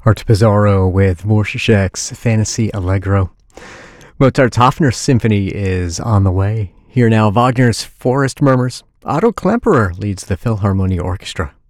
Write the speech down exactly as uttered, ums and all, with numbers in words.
Art Pizarro with Dvorak's Fantasy Allegro. Mozart's Hofner Symphony is on the way. Here now, Wagner's Forest Murmurs. Otto Klemperer leads the Philharmonia Orchestra.